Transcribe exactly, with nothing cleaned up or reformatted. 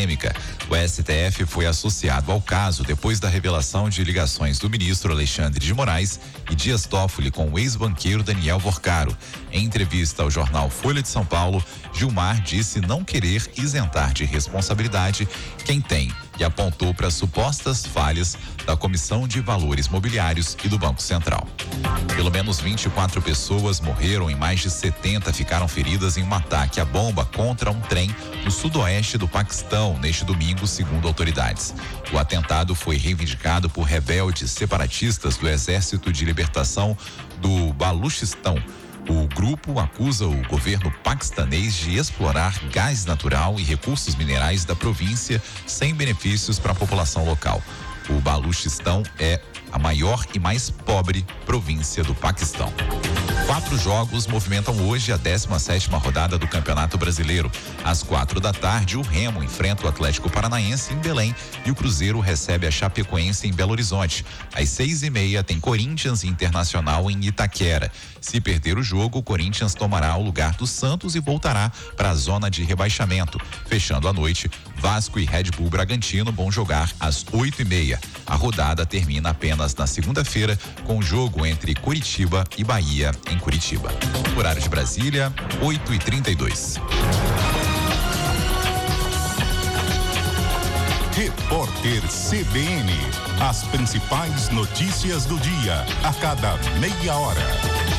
polêmica. O S T F foi associado ao caso depois da revelação de ligações do ministro Alexandre de Moraes e Dias Toffoli com o ex-banqueiro Daniel Vorcaro. Em entrevista ao jornal Folha de São Paulo, Gilmar disse não querer isentar de responsabilidade quem tem e apontou para supostas falhas da Comissão de Valores Mobiliários e do Banco Central. Pelo menos vinte e quatro pessoas morreram e mais de setenta ficaram feridas em um ataque à bomba contra um trem no sudoeste do Paquistão neste domingo, segundo autoridades. O atentado foi reivindicado por rebeldes separatistas do Exército de Libertação do Baluchistão. O grupo acusa o governo paquistanês de explorar gás natural e recursos minerais da província sem benefícios para a população local. O Baluchistão é a maior e mais pobre província do Paquistão. Quatro jogos movimentam hoje a décima sétima rodada do Campeonato Brasileiro. Às quatro da tarde, o Remo enfrenta o Atlético Paranaense em Belém e o Cruzeiro recebe a Chapecoense em Belo Horizonte. Às seis e meia tem Corinthians e Internacional em Itaquera. Se perder o jogo, o Corinthians tomará o lugar do Santos e voltará para a zona de rebaixamento. Fechando a noite, Vasco e Red Bull Bragantino vão jogar às oito e meia. A rodada termina apenas na segunda-feira com o jogo entre Curitiba e Bahia em Curitiba. Horário de Brasília, oito e trinta e dois. Repórter C B N. As principais notícias do dia, a cada meia hora.